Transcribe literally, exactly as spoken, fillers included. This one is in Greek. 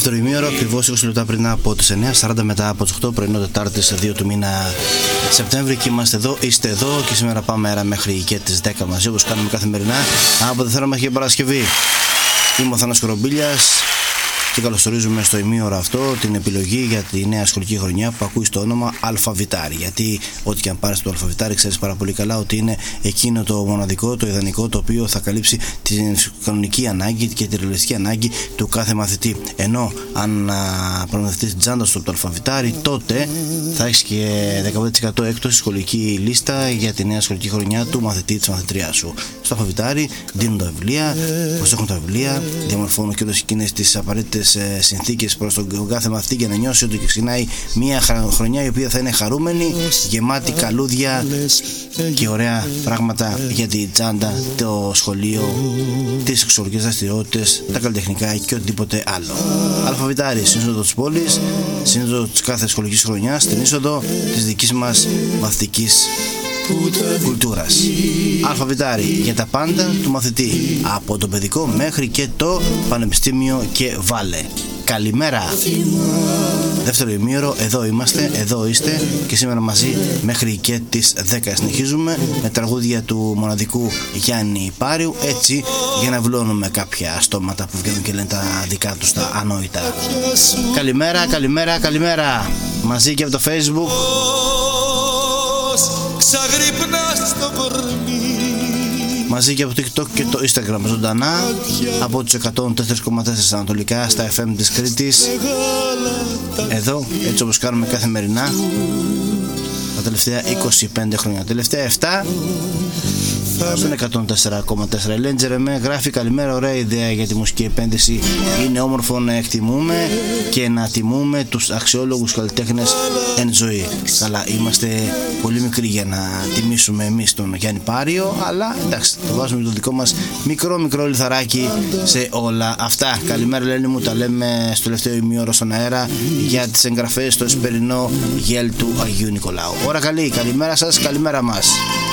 Δεύτερο ημίωρο, ακριβώς είκοσι λεπτά πριν από τις εννιά, σαράντα μετά από τις οκτώ, πρωινό Τετάρτης δύο του μήνα Σεπτέμβρη, και είμαστε εδώ, είστε εδώ, και σήμερα πάμε αέρα μέχρι και τις δέκα μαζί, όπως κάνουμε καθημερινά από Δευτέρα μέχρι και Παρασκευή. Είμαι ο Θάνος Κορομπίλιας και καλωσορίζουμε στο ημίωρο αυτό την επιλογή για τη νέα σχολική χρονιά που ακούει στο όνομα Αλφαβητάρι. Γιατί ό,τι και αν πάρεις το Αλφαβητάρι, ξέρεις πάρα πολύ καλά ότι είναι εκείνο το μοναδικό, το ιδανικό, το οποίο θα καλύψει την κανονική ανάγκη και τη ρεαλιστική ανάγκη του κάθε μαθητή. Ενώ αν προμηθευτείς την τσάντα σου από το Αλφαβητάρι, τότε θα έχεις και δεκαπέντε τοις εκατό έκπτωση σχολική λίστα για τη νέα σχολική χρονιά του μαθητή, της μαθητριάς σου. Στο Αλφαβητάρι δίνουν τα βιβλία, προσέχουν τα βιβλία, διαμορφώνουν και όλες εκείνες τις απαραίτητες συνθήκες προς τον κάθε μαθητή για να νιώσει ότι ξεκινάει μια χρονιά η οποία θα είναι χαρούμενη, γεμάτη καλούδια και ωραία πράγματα για τη τσάντα, το σχολείο, τις σεξουαλικές δραστηριότητες, τα καλλιτεχνικά και οτιδήποτε άλλο. Αλφαβητάρι, στην είσοδο της πόλης, στην είσοδο της κάθε σχολικής χρονιάς, στην είσοδο της δικής μας μαθητικής κουλτούρας. Αλφαβητάρι για τα πάντα του μαθητή, από το παιδικό μέχρι και το πανεπιστήμιο και βάλε. Καλημέρα. Δεύτερο ημίωρο, εδώ είμαστε, εδώ είστε και σήμερα μαζί μέχρι και τις δέκα. Συνεχίζουμε με τραγούδια του μοναδικού Γιάννη Πάριου, έτσι για να βλώνουμε κάποια στόματα που βγαίνουν και λένε τα δικά τους τα ανόητα. Καλημέρα, καλημέρα, καλημέρα. Μαζί και από το Facebook, μαζί και από το TikTok και το Instagram ζωντανά από τους εκατόν τέσσερα κόμμα τέσσερα ανατολικά στα εφ εμ της Κρήτης. Εδώ, έτσι όπως κάνουμε καθημερινά τα τελευταία είκοσι πέντε χρόνια. Τελευταία επτά στον εκατόν τέσσερα κόμμα τέσσερα. Ελένη Τζερεμέ γράφει: καλημέρα, ωραία ιδέα για τη μουσική επένδυση. Είναι όμορφο να εκτιμούμε και να τιμούμε τους αξιόλογους καλλιτέχνες εν ζωή. Καλά, είμαστε πολύ μικροί για να τιμήσουμε εμείς τον Γιάννη Πάριο, αλλά εντάξει, το βάζουμε το δικό μας μικρό μικρό λιθαράκι σε όλα αυτά. Καλημέρα, Ελένη μου, τα λέμε στο τελευταίο ημίωρο στον αέρα για τις εγγραφές στο εσπερινό γέλ του Αγίου Νικολάου. Ώρα καλή, καλημέρα σας, καλημέρα μας.